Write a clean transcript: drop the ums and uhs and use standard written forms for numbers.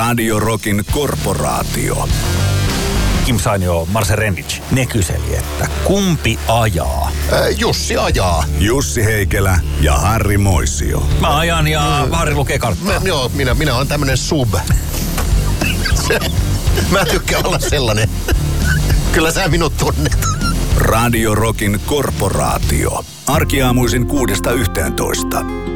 Radio Rockin korporaatio. Kim Sainio, Marse Rendic, ne kyseli, että kumpi ajaa? Jussi ajaa. Jussi Heikelä ja Harri Moisio. Mä ajan ja Harri lukee karttaa. Joo, minä olen tämmönen sub. Mä tykkään olla sellainen. Kyllä sä minut tunnet. Radio Rockin korporaatio. Arkiaamuisin 6–11.